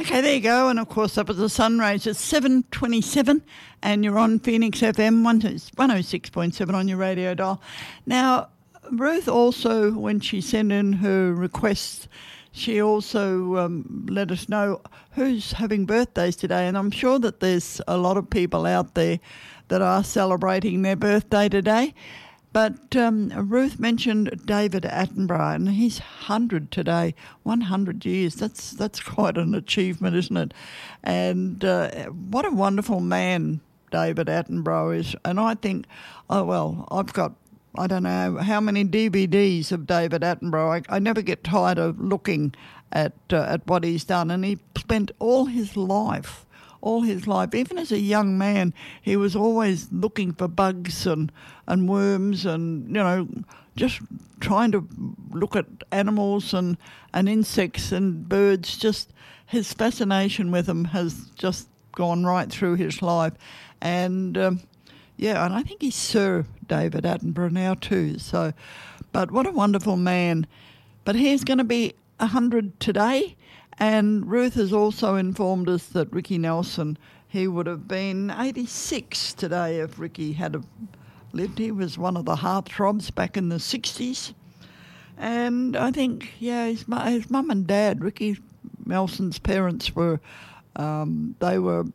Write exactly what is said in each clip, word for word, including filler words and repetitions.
Okay, there you go. And, of course, up at the Sunrays, it's seven twenty-seven and you're on Phoenix F M one oh six point seven on your radio dial. Now, Ruth also, when she sent in her requests, she also um, let us know who's having birthdays today. And I'm sure that there's a lot of people out there that are celebrating their birthday today. But um, Ruth mentioned David Attenborough, and he's one hundred today, one hundred years. That's that's quite an achievement, isn't it? And uh, what a wonderful man David Attenborough is. And I think, oh, well, I've got, I don't know how many D V Ds of David Attenborough. I, I never get tired of looking at uh, at what he's done. And he spent all his life all his life. Even as a young man, he was always looking for bugs and, and worms and, you know, just trying to look at animals and, and insects and birds. Just his fascination with them has just gone right through his life. And, um, yeah, and I think he's Sir David Attenborough now too. So, but what a wonderful man. But he's going to be one hundred today. And Ruth has also informed us that Ricky Nelson, he would have been eighty-six today if Ricky had lived. He was one of the heartthrobs back in the sixties. And I think, yeah, his, his mum and dad, Ricky Nelson's parents were, um, they were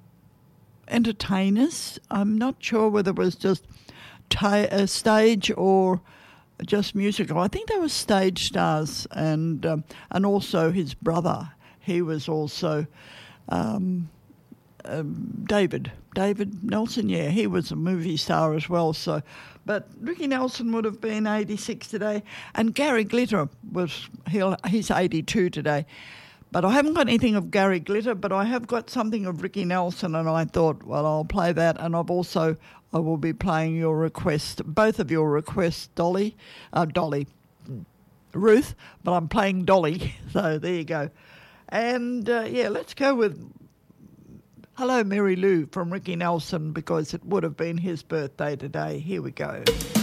entertainers. I'm not sure whether it was just ta- a stage or just musical. I think they were stage stars, and um, and also his brother. He was also um, um, David David Nelson. Yeah, he was a movie star as well. So, but Ricky Nelson would have been eighty-six today, and Gary Glitter was he'll, he's eighty-two today. But I haven't got anything of Gary Glitter, but I have got something of Ricky Nelson, and I thought, well, I'll play that, and I've also I will be playing your request, both of your requests, Dolly, uh, Dolly, Ruth, but I'm playing Dolly, so there you go. And, uh, yeah, let's go with Hello Mary Lou from Ricky Nelson, because it would have been his birthday today. Here we go.